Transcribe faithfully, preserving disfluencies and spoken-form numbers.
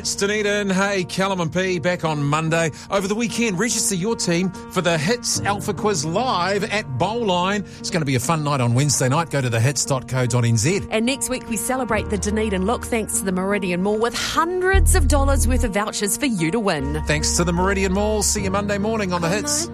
It's Dunedin. Hey, Callum and P back on Monday. Over the weekend, register your team for the Hits Alpha Quiz live at Bowline. It's going to be a fun night on Wednesday night. Go to the hits dot co dot n z. And next week we celebrate the Dunedin look thanks to the Meridian Mall with hundreds of dollars worth of vouchers for you to win. Thanks to the Meridian Mall. See you Monday morning on the Hits.